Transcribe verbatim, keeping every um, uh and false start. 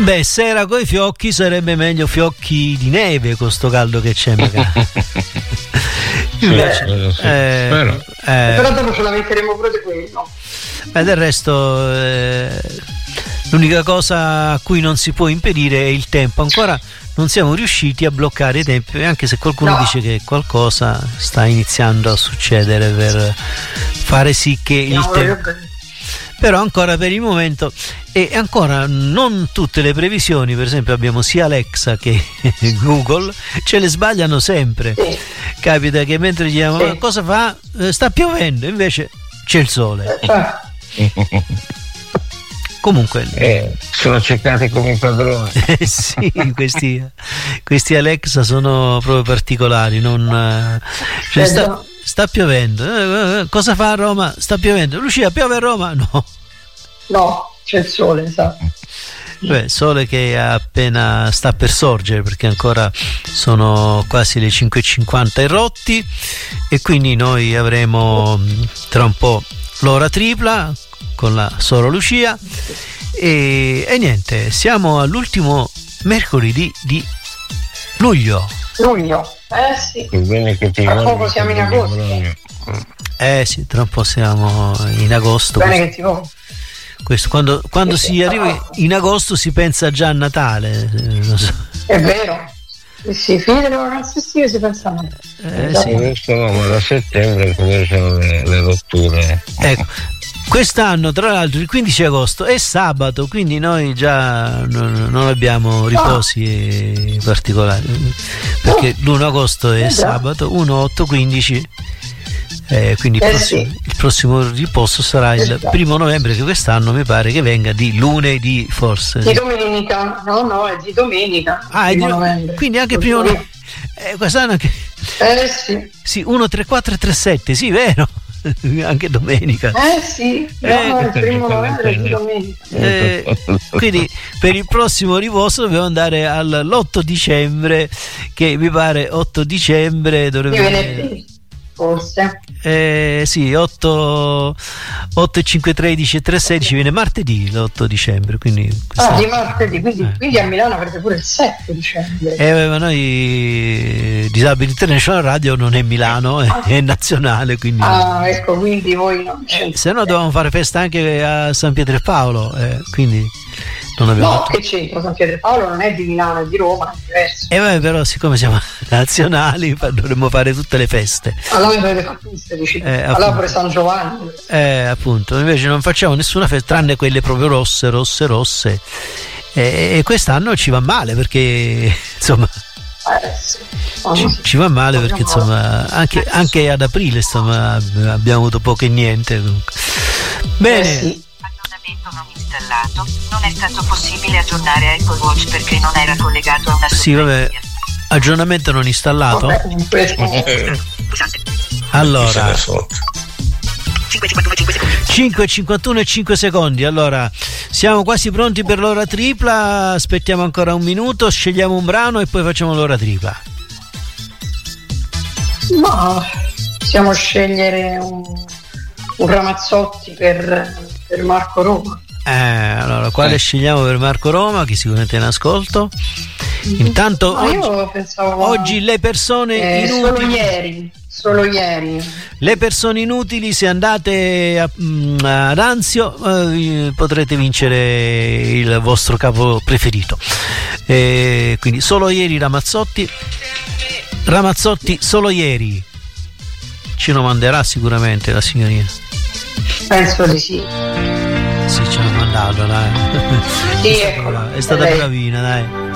Beh, se era coi fiocchi sarebbe meglio fiocchi di neve con sto caldo che c'è magari. Invece, eh, eh, eh, però dopo ce la metteremo proprio quello. Ma del resto eh, l'unica cosa a cui non si può impedire è il tempo. Ancora non siamo riusciti a bloccare i tempi, anche se qualcuno no. dice che qualcosa sta iniziando a succedere per fare sì che il no, tempo, però ancora per il momento, e ancora non tutte le previsioni, per esempio abbiamo sia Alexa che Google, ce le sbagliano sempre. Sì. Capita che mentre diciamo sì. cosa fa? Sta piovendo, invece c'è il sole. Comunque eh, sono cercati come i padroni. Eh sì, questi, questi Alexa sono proprio particolari. Non, cioè sta, sta piovendo. Eh, cosa fa a Roma? Sta piovendo. Lucia, piove a Roma? No. No, c'è il sole, esatto. Beh, sole che appena sta per sorgere, perché ancora sono quasi le cinque e cinquanta e rotti, e quindi noi avremo tra un po' l'ora tripla con la Sora Lucia e, e niente, siamo all'ultimo mercoledì di luglio. Luglio, eh sì. Che bene che ti tra poco siamo in agosto. Eh sì, tra un po' siamo in agosto. Bene questo, che ti vuoi. Questo, quando quando si arriva in agosto si pensa già a Natale. Non so. È vero. Sì, fine delle vacanze estive si pensa a Natale. Eh, sì. Adesso no, ma da settembre cominciano le, le rotture. Ecco. Quest'anno, tra l'altro, il quindici agosto è sabato, quindi noi già non, non abbiamo riposi particolari, perché l'primo agosto è sabato, uno, otto, quindici, eh, quindi il eh prossimo, sì. il prossimo riposo sarà il primo novembre, che quest'anno mi pare che venga di lunedì, forse. Di domenica, no, no, è di domenica. Ah, è di novembre. Quindi anche primo novembre. Eh, quest'anno anche. Eh sì. Sì, uno, tre, quattro e tre, sette, sì, vero. Anche domenica. Eh sì, no, eh, il primo novembre è di domenica. Eh, quindi per il prossimo riposo dobbiamo andare all'otto dicembre, che mi pare otto dicembre dovrebbe di venerdì, forse. Eh, sì, otto, otto e cinque, tredici e tre, sedici viene martedì l'otto dicembre, quindi ah, di martedì, quindi, eh. quindi a Milano avrete pure il sette dicembre. Eh, ma noi Disabili International Radio non è Milano, è, ah. è nazionale, quindi ah, ecco, quindi voi non eh, se no dovevamo fare festa anche a San Pietro e Paolo, eh, quindi non abbiamo no, fatto. che c'entra? San Pietro e Paolo non è di Milano, è di Roma, è diverso. E eh, vabbè, però siccome siamo nazionali dovremmo fare tutte le feste. Allora avete fatto tutte, dici. Eh, allora pure San Giovanni. Eh, appunto, invece non facciamo nessuna festa tranne quelle proprio rosse, rosse, rosse. E, e quest'anno ci va male perché insomma eh, sì. oh, ci, sì. ci va male perché insomma anche, anche ad aprile insomma abbiamo avuto poco e niente. Comunque. Bene. Eh, sì. Non installato, non è stato possibile aggiornare Apple Watch perché non era collegato a una sì, vabbè, aggiornamento non installato. Allora cinque e cinquantuno e cinque secondi. Allora siamo quasi pronti per l'ora tripla, aspettiamo ancora un minuto, scegliamo un brano e poi facciamo l'ora tripla. Ma possiamo scegliere un, un Ramazzotti per per Marco Roma. Eh, allora, quale eh. scegliamo per Marco Roma, che sicuramente è in ascolto? Intanto no, oggi, io pensavo, oggi le persone eh, inutili, solo ieri, solo ieri. Le persone inutili, se andate a, mh, ad Anzio eh, potrete vincere il vostro capo preferito. Eh, quindi solo ieri Ramazzotti. Ramazzotti solo ieri. Ce lo manderà sicuramente la signorina. Penso di sì. Sì, ce l'ha mandato, dai. Sì, è stata, ecco, è stata bravina, dai.